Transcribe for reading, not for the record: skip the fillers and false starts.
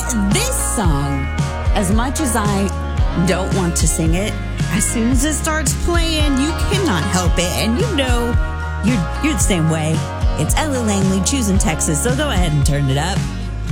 this song, as much as I don't want to sing it, as soon as it starts playing, you cannot help it. And you know, you're the same way. It's Ellie Langley, Choosing Texas, so go ahead and turn it up.